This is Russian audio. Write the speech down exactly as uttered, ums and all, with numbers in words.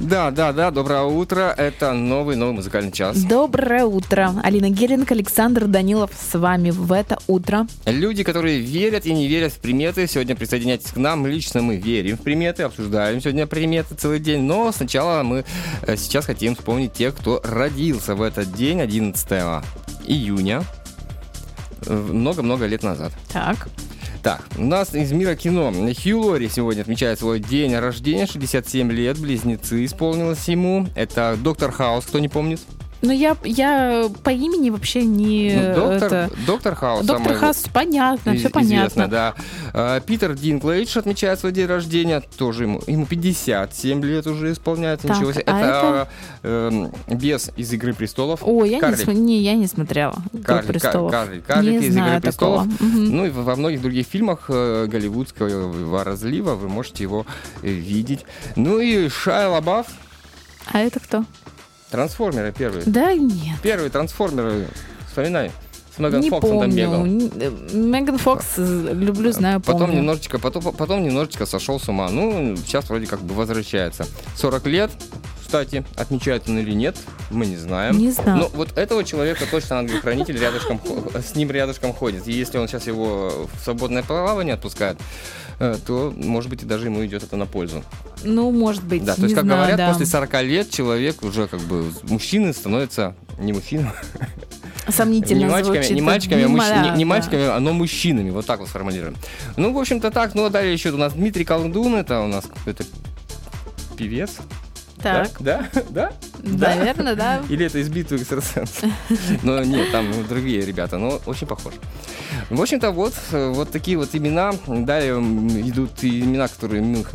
Да, да, да, доброе утро. Это новый, новый музыкальный час. Доброе утро. Алина Геринг, Александр Данилов с вами в это утро. Люди, которые верят и не верят в приметы, сегодня присоединяйтесь к нам. Лично мы верим в приметы, обсуждаем сегодня приметы целый день. Но сначала мы сейчас хотим вспомнить тех, кто родился в этот день, одиннадцатого июня, много-много лет назад. Так. Так, у нас из мира кино. Хью Лори сегодня отмечает свой день рождения, шестьдесят семь лет, близнецы исполнилось ему. Это Доктор Хаус, кто не помнит? Ну, я, я по имени вообще не... Ну, доктор, это... доктор Хаус. Доктор Хаус, понятно, из- все понятно. Известно, да. А, Питер Динклэйдж отмечает свой день рождения, тоже ему, ему пятьдесят семь лет уже исполняется. Так, Ничего себе. а это э, бес из «Игры престолов». О, я не, Карлик. см... не, я не смотрела «Игру Карлик, престолов». Карлик, Карлик не из знаю «Игры престолов». такого. Мгм. Ну и во многих других фильмах э, голливудского разлива вы можете его э, видеть. Ну и Шайа Лабаф, А это кто? трансформеры первые. Да нет. Первые трансформеры, вспоминай. С Меган не Фокс он там бегал. помню. Н- Меган Фокс, э, люблю, знаю, помню. Потом немножечко, потом, потом немножечко сошел с ума. Ну, сейчас вроде как бы возвращается. сорок лет, кстати, отмечают он или нет, мы не знаем. Не знаю. Но вот этого человека точно ангел-хранитель рядышком, хо- с ним рядышком ходит. И если он сейчас его в свободное плавание отпускает, э, то, может быть, и даже ему идет это на пользу. Ну, может быть, Да, то не есть, как знаю, говорят, да. после сорока лет человек уже как бы мужчины становится не мужчиной, Сомнительно не мальчиками, звучит. не мальчиками, а, Не мужч- ма- не- не да. мальчиками, а но мужчинами. Вот так вот сформулируем. Ну, в общем-то, так. Ну, а далее еще у нас Дмитрий Колдун. Это у нас какой-то певец. Так, Да? Да? Да? наверное, да. Или это из битвы экстрасенсов? Но нет, там другие ребята, но очень похожи. В общем-то, вот, вот такие вот имена. Далее идут имена, которые